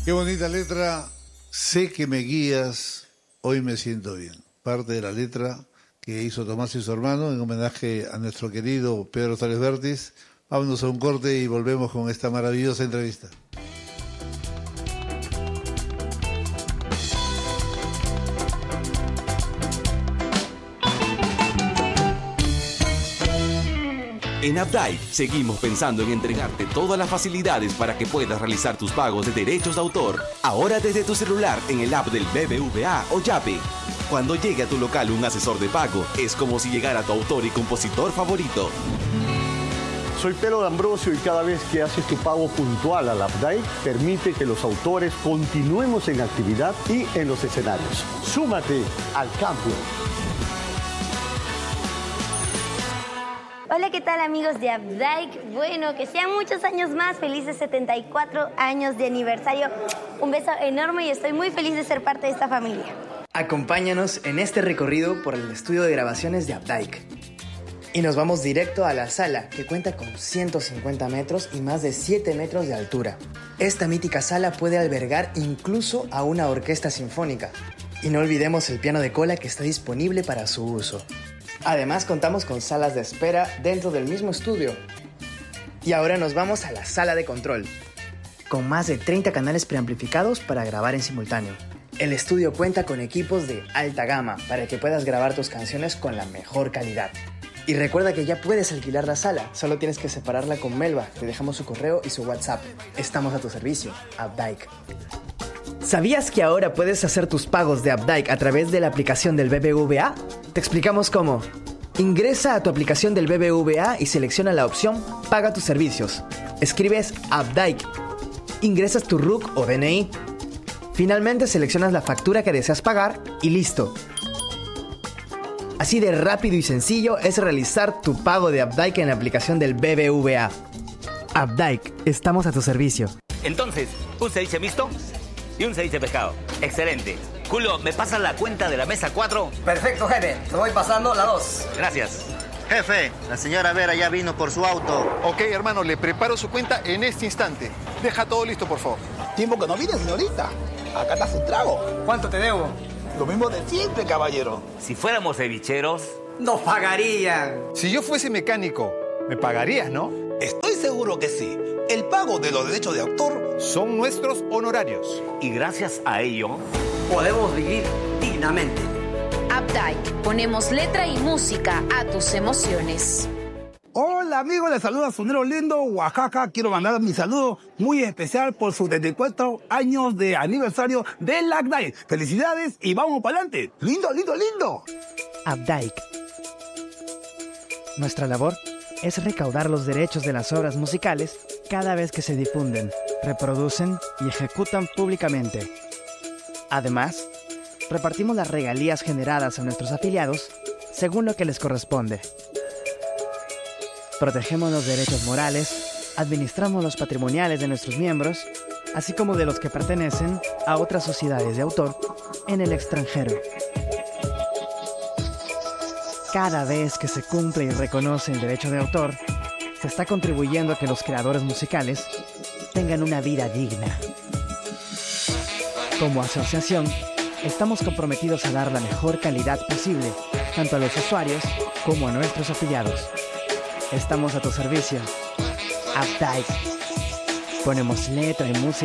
Qué bonita letra. Sé que me guías, hoy me siento bien. Parte de la letra que hizo Tomás y su hermano en homenaje a nuestro querido Pedro Tales Vértiz. Vámonos a un corte y volvemos con esta maravillosa entrevista. En Updike seguimos pensando en entregarte todas las facilidades para que puedas realizar tus pagos de derechos de autor. Ahora desde tu celular en el app del BBVA o Yape. Cuando llegue a tu local un asesor de pago, es como si llegara tu autor y compositor favorito. Soy Pedro D'Ambrosio y cada vez que haces tu pago puntual al Updike, permite que los autores continuemos en actividad y en los escenarios. Súmate al cambio. Hola, ¿qué tal amigos de Updike? Bueno, que sean muchos años más, felices 74 años de aniversario. Un beso enorme y estoy muy feliz de ser parte de esta familia. Acompáñanos en este recorrido por el estudio de grabaciones de Updike. Y nos vamos directo a la sala, que cuenta con 150 metros y más de 7 metros de altura. Esta mítica sala puede albergar incluso a una orquesta sinfónica. Y no olvidemos el piano de cola que está disponible para su uso. Además, contamos con salas de espera dentro del mismo estudio. Y ahora nos vamos a la sala de control, con más de 30 canales preamplificados para grabar en simultáneo. El estudio cuenta con equipos de alta gama para que puedas grabar tus canciones con la mejor calidad. Y recuerda que ya puedes alquilar la sala, solo tienes que separarla con Melba. Te dejamos su correo y su WhatsApp. Estamos a tu servicio, Updike. ¿Sabías que ahora puedes hacer tus pagos de Updike a través de la aplicación del BBVA? Te explicamos cómo. Ingresa a tu aplicación del BBVA y selecciona la opción Paga tus servicios. Escribes Updike. Ingresas tu RUC o DNI. Finalmente seleccionas la factura que deseas pagar y listo. Así de rápido y sencillo es realizar tu pago de Updike en la aplicación del BBVA. Updike, estamos a tu servicio. Entonces, un ceviche mixto y un ceviche pescado. Excelente. Julio, ¿me pasas la cuenta de la mesa 4? Perfecto, jefe. Te voy pasando la 2. Gracias. Jefe, la señora Vera ya vino por su auto. Ok, hermano, le preparo su cuenta en este instante. Deja todo listo, por favor. Tiempo que no viene, señorita. Acá está su trago. ¿Cuánto te debo? Lo mismo de siempre, caballero. Si fuéramos cevicheros... ¡Nos pagarían! Si yo fuese mecánico, me pagarías, ¿no? Estoy seguro que sí. El pago de los derechos de autor son nuestros honorarios. Y gracias a ello... podemos vivir dignamente. Updike, ponemos letra y música a tus emociones. Hola amigos, les saluda Sonero Lindo, Oaxaca. Quiero mandar mi saludo muy especial por sus 74 años de aniversario de Updike. Felicidades y vamos para adelante. Lindo, lindo, lindo. Updike. Nuestra labor es recaudar los derechos de las obras musicales cada vez que se difunden, reproducen y ejecutan públicamente. Además, repartimos las regalías generadas a nuestros afiliados según lo que les corresponde. Protegemos los derechos morales, administramos los patrimoniales de nuestros miembros, así como de los que pertenecen a otras sociedades de autor en el extranjero. Cada vez que se cumple y reconoce el derecho de autor, se está contribuyendo a que los creadores musicales tengan una vida digna. Como asociación, estamos comprometidos a dar la mejor calidad posible, tanto a los usuarios como a nuestros afiliados. Estamos a tu servicio. Updike. Ponemos letra y música